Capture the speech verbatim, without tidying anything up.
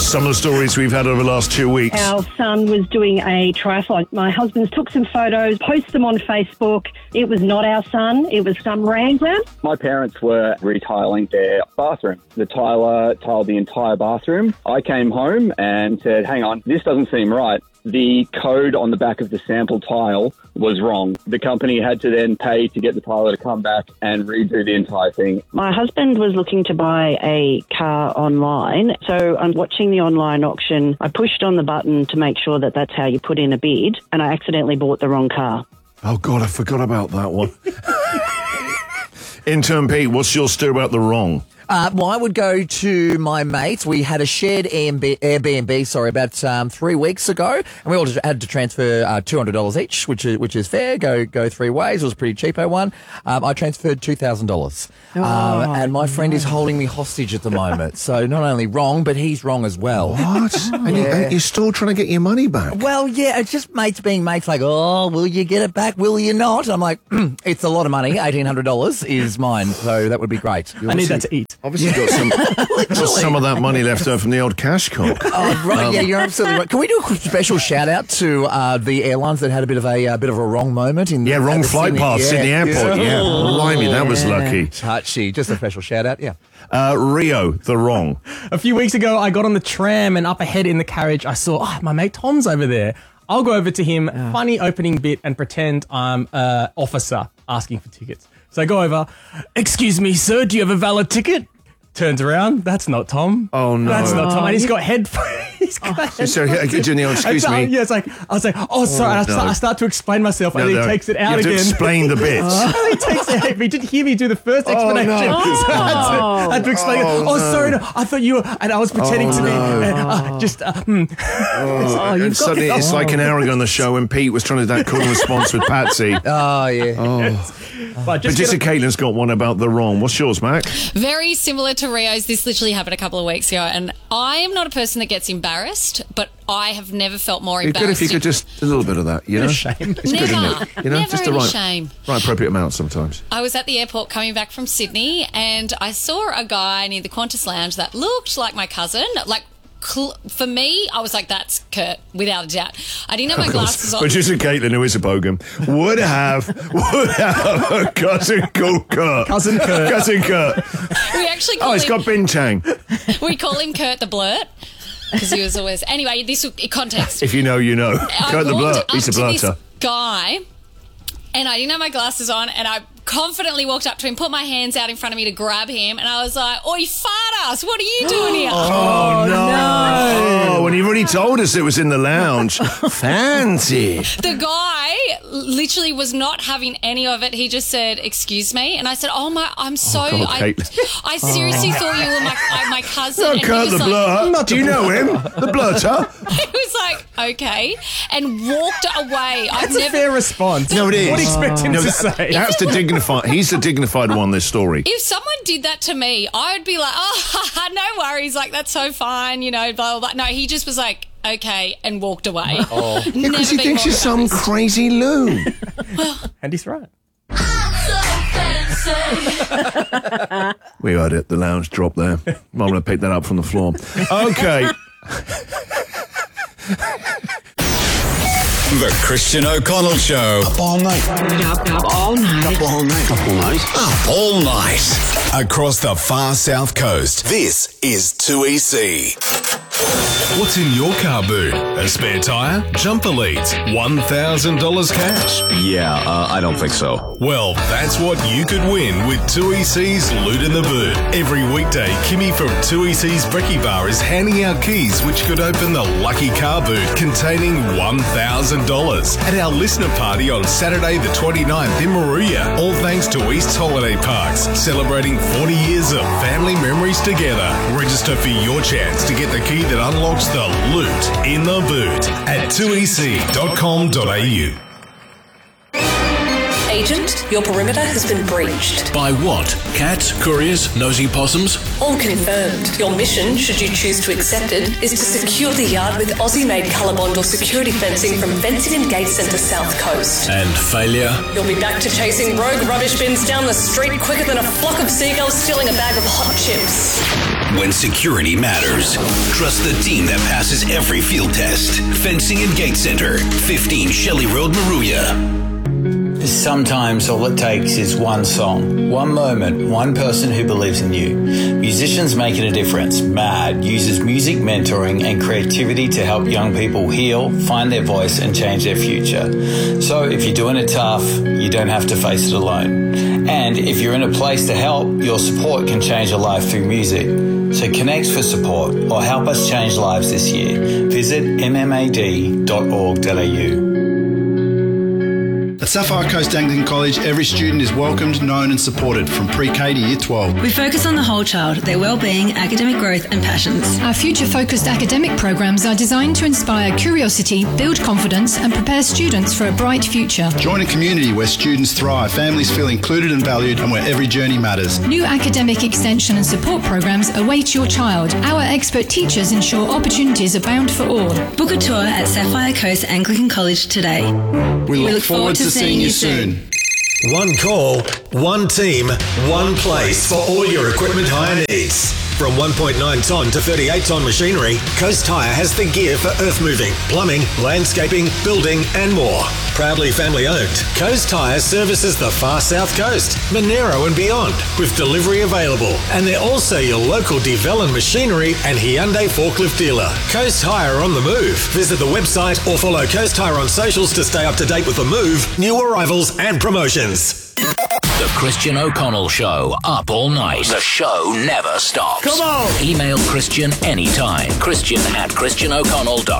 some of the stories we've had over the last two weeks. Our son was doing a triathlon. My husband took some photos, posted them on Facebook. It was not our son. It was some random. My parents were retiling their bathroom. The tiler tiled the entire bathroom. I came home and said, hang on, this doesn't seem right. The code on the back of the sample tile was wrong. The company had to then pay to get the tiler to come back and redo the entire thing. My husband was looking to buy a car online, so I'm watching the online auction. I pushed on the button to make sure that that's how you put in a bid, and I accidentally bought the wrong car. Oh, God, I forgot about that one. Intern Pete, what's your story about the wrong? Uh, well, I would go to my mates. We had a shared Airbnb, sorry, about um, three weeks ago, and we all just had to transfer uh, two hundred dollars each, which is which is fair. Go go three ways. It was a pretty cheapo one. Um, I transferred two thousand dollars, oh, um, and my friend is holding me hostage at the moment. So not only wrong, but he's wrong as well. What? And Yeah. you, you're still trying to get your money back? Well, yeah, it's just mates being mates. Like, oh, will you get it back? Will you not? I'm like, it's a lot of money. eighteen hundred dollars is mine, so that would be great. I need that to eat. Obviously got some, got some of that money left over from the old cash cock. Oh, right, yeah, you're absolutely right. Can we do a special shout out to uh, the airlines that had a bit of a uh, bit of a wrong moment in Yeah, wrong at the flight Sydney- path, yeah. Sydney Airport, yeah. Blimey, that was Yeah. lucky. Touchy, just a special shout out, yeah. Uh, Rio, the wrong. A few weeks ago, I got on the tram and up ahead in the carriage, I saw, oh, my mate Tom's over there. I'll go over to him, funny opening bit, and pretend I'm an officer asking for tickets. So I go over, excuse me, sir, do you have a valid ticket? Turns around, that's not Tom. Oh, no. That's not Tom. And he's got headphones. He's got headphones. So, uh, Janelle, excuse And so- me. Yeah, it's like, I was like, oh, sorry. and I, no. start, I start to explain myself, and No, then no. he takes it You out have to again. explain the bits. he takes it. He didn't hear me do the first explanation. no. So I had to, I had to explain Oh, it. Oh, no. sorry. No, I thought you were, and I was pretending Oh, to be, no. and, uh, just, uh, hmm. Oh, and suddenly it's like an hour ago on the show when Pete was trying to do that call and response with Patsy. Oh, yeah. Oh. But But just Jessica get Caitlin's got one about the wrong. What's yours, Mac? Very similar to Rio's. This literally happened a couple of weeks ago, and I am not a person that gets embarrassed, but I have never felt more It'd be good embarrassed. if you could just a little bit of that, you know? shame. It's good, Never. isn't it? You know, Never just the any right, shame. right appropriate amount sometimes. I was at the airport coming back from Sydney, and I saw a guy near the Qantas lounge that looked like my cousin. Like, cl- for me, I was like, that's Kurt, without a doubt. I didn't have my Of course. glasses on. But Jessica Caitlin, who is a bogan, would have would have a cousin called Kurt. Cousin Kurt. Cousin Kurt. We actually call Oh, it's him, got bintang. we call him Kurt the Blurt. Because he was always... Anyway, this was context. If you know, you know. I Kurt the walked Blurt. up He's a to this blurter. guy, and I didn't have my glasses on, and I confidently walked up to him, put my hands out in front of me to grab him, and I was like, "Oi, fart ass, what are you doing here?" Oh, no. Oh, and he already told us it was in the lounge. Fancy. The guy literally was not having any of it. He just said, "Excuse me," and I said, "Oh my, I'm so God, I, Caitlin. I seriously thought you were my uh, my cousin." Not and he Kurt was the like, Blur. Do you know him? The blurter? He was like, "Okay," and walked away. I've That's a never. fair response. No, it is. What do you expect him No, to that- say? That's the dignified. He's the dignified one. This story. If someone did that to me, I would be like, "Oh, no worries, like that's so fine," you know. Blah blah blah. No, he just was like, "Okay," and walked away. Oh, Yeah, because he thinks you're some crazy loon. And he's right. We heard it. The lounge drop there. I'm going to pick that up from the floor. Okay. The Christian O'Connell Show. Up all night. Up, up all night. Up all night. Up all night. Up all night. Across the far south coast. This is two E C. What's in your car boot? A spare tyre? Jumper leads? one thousand dollars cash? Yeah, uh, I don't think so. Well, that's what you could win with two E C's Loot in the Boot. Every weekday, Kimmy from two E C's Brekkie Bar is handing out keys which could open the lucky car boot containing one thousand dollars at our listener party on Saturday the twenty-ninth in Moruya. All thanks to East Holiday Parks, celebrating forty years of family memories together. Register for your chance to get the key that unlocks the loot in the boot at two e c dot com dot a u. Agent, your perimeter has been breached. By what? Cats, couriers, nosy possums? All confirmed. Your mission, should you choose to accept it, is to secure the yard with Aussie-made Colorbond or security fencing from Fencing and Gate Centre South Coast. And failure? You'll be back to chasing rogue rubbish bins down the street quicker than a flock of seagulls stealing a bag of hot chips. when security matters. Trust the team that passes every field test. Fencing and Gate Centre, fifteen Shelley Road, Maruya. Sometimes all it takes is one song, one moment, one person who believes in you. Musicians Making a Difference, MAD, uses music mentoring and creativity to help young people heal, find their voice and change their future. So if you're doing it tough, you don't have to face it alone. And if you're in a place to help, your support can change a life through music. So connect for support or help us change lives this year. Visit m m a d dot org dot a u. At Sapphire Coast Anglican College, every student is welcomed, known and supported from pre-K to Year twelve. We focus on the whole child, their well-being, academic growth and passions. Our future-focused academic programs are designed to inspire curiosity, build confidence and prepare students for a bright future. Join a community where students thrive, families feel included and valued and where every journey matters. New academic extension and support programs await your child. Our expert teachers ensure opportunities abound for all. Book a tour at Sapphire Coast Anglican College today. We look, we look forward, forward to seeing you soon. One call, one team, one place for all your equipment hire needs. From one point nine tonne to thirty-eight tonne machinery, Coast Tire has the gear for earth moving, plumbing, landscaping, building and more. Proudly family owned, Coast Tire services the far south coast, Monero and beyond, with delivery available. And they're also your local Devellin machinery and Hyundai forklift dealer. Coast Tire on the move. Visit the website or follow Coast Tire on socials to stay up to date with the move, new arrivals and promotions. The Christian O'Connell Show, up all night. The show never stops. Come on! Email Christian anytime. Christian at christian o'connell dot com.